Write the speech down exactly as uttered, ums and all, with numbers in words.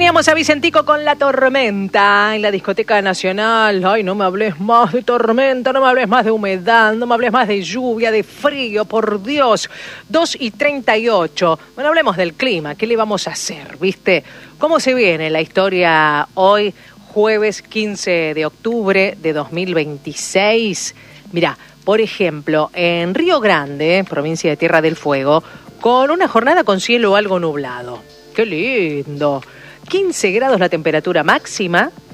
teníamos a Vicentico con La Tormenta en la discoteca nacional. Ay, no me hables más de tormenta, no me hables más de humedad, no me hables más de lluvia, de frío, por Dios. dos y treinta y ocho. Bueno, hablemos del clima. ¿Qué le vamos a hacer, viste? ¿Cómo se viene la historia hoy, jueves quince de octubre de dos mil veintiséis? Mirá, por ejemplo, en Río Grande, provincia de Tierra del Fuego, con una jornada con cielo algo nublado. ¡Qué lindo! quince grados la temperatura máxima,